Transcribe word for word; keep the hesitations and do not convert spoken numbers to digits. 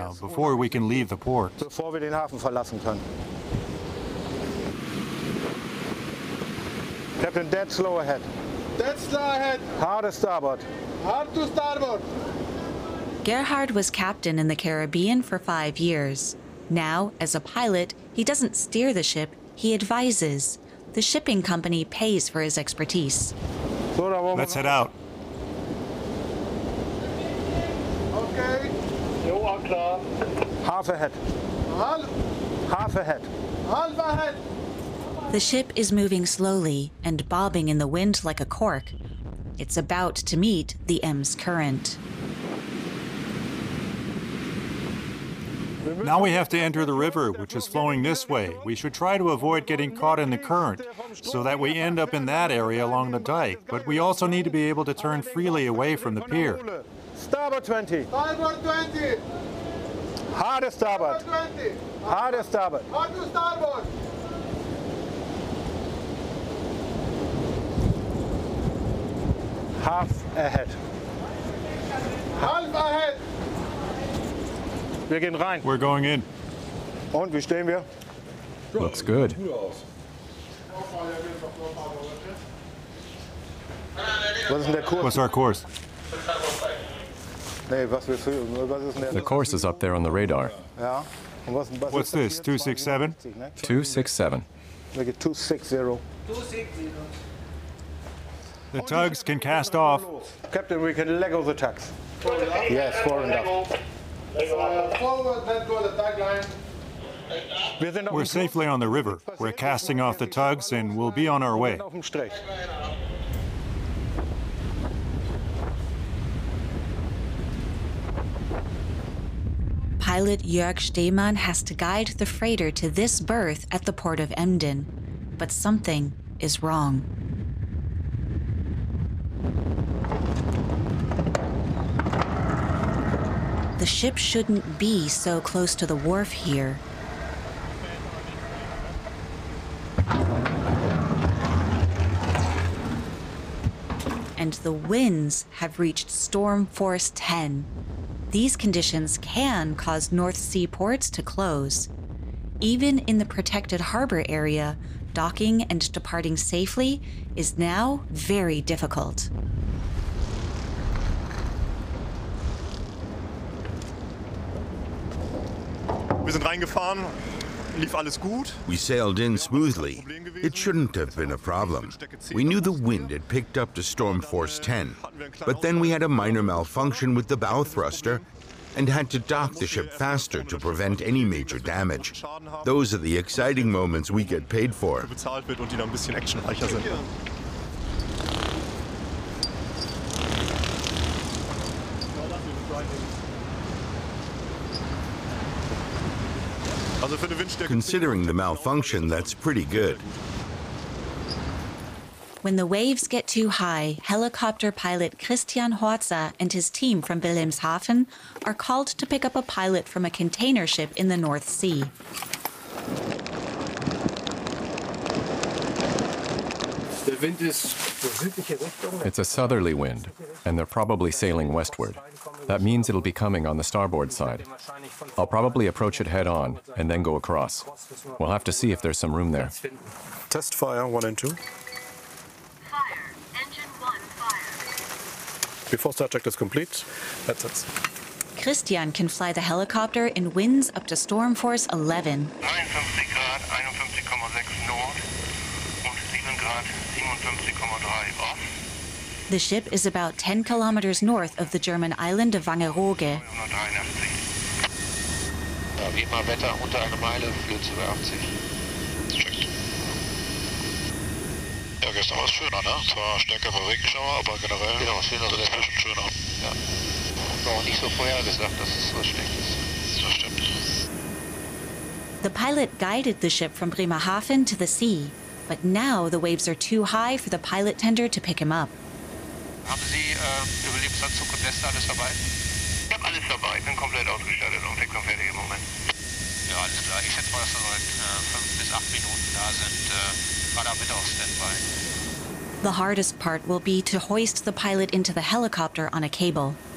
now before we can leave the port. Bevor wir den Hafen verlassen können. Captain, dead slow ahead. Dead slow ahead. Hard to starboard. Hard to starboard. Gerhard was captain in the Caribbean for five years. Now, as a pilot, he doesn't steer the ship, he advises. The shipping company pays for his expertise. Let's head out. Okay. Jo, all klar. Half ahead. Half. Half ahead. Half ahead. The ship is moving slowly and bobbing in the wind like a cork. It's about to meet the Ems current. Now we have to enter the river, which is flowing this way. We should try to avoid getting caught in the current, so that we end up in that area along the dike. But we also need to be able to turn freely away from the pier. Starboard twenty. Starboard twenty. Hard to starboard. Starboard twenty. Hard to starboard. Hard to starboard. Half ahead. Half ahead. Wir gehen rein. We're going in. Und, wie stehen wir? Looks good. Was ist denn der Kurs? What's our course? Nee, was willst du? Was ist denn der? The course is up there on the radar. Ja. Und was, was What's ist das this, hier? two six seven? two six seven. Wir gehen two six zero. The tugs can cast off. Captain, we can Lego the tugs. Yes, four and up. Uh, forward, let go the tag line. Wir sind auf We're dem safely on the river. We're casting off the tugs and we'll be on our way. auf dem Strich. Pilot Jörg Stehmann has to guide the freighter to this berth at the port of Emden. But something is wrong. The ship shouldn't be so close to the wharf here. And the winds have reached storm force ten. These conditions can cause North Sea ports to close. Even in the protected harbor area, docking and departing safely is now very difficult. Wir sind reingefahren, lief alles gut. We sailed in smoothly. It shouldn't have been a problem. We knew the wind had picked up to storm force ten, but then we had a minor malfunction with the bow thruster and had to dock the ship faster to prevent any major damage. Those are the exciting moments we get paid for. Bezahlt wird und die noch ein bisschen actionreicher sind. Also für eine Windstärke. Considering the malfunction, that's pretty good. When the waves get too high, helicopter pilot Christian Horza and his team from Wilhelmshaven are called to pick up a pilot from a container ship in the North Sea. It's a southerly wind, and they're probably sailing westward. That means it'll be coming on the starboard side. I'll probably approach it head on and then go across. We'll have to see if there's some room there. Test fire one and two. Fire. Engine one, fire. Before start check is complete. That's it. Christian can fly the helicopter in winds up to storm force eleven. neunundfünfzig Grad, einundfünfzig Komma sechs Nord und sieben Grad, siebenundfünfzig Komma drei off. The ship is about ten kilometers north of the German island of Wangerooge. hundertdreiundachtzig. Ja, wie immer Wetter unter einer Meile, Flöze bei achtzig. Check. Ja, gestern war es schöner, ne? Zwar stärker bei Regenschauer, aber generell genau, schöner Wetter. Schöner. Ja. War auch nicht so vorhergesagt, dass es so schlecht ist. Das stimmt. The pilot guided the ship from Bremerhaven to the sea, but now the waves are too high for the pilot tender to pick him up. Haben Sie äh, Überlebensanzug und Weste alles dabei? Ich habe alles dabei, ich bin komplett ausgestattet und fix und fertig im Moment. Ja, alles klar. Ich schätze mal, dass wir seit äh, fünf bis acht Minuten da sind. Äh, gerade bitte auf Standby. The hardest part will be to hoist the pilot into the helicopter on a cable.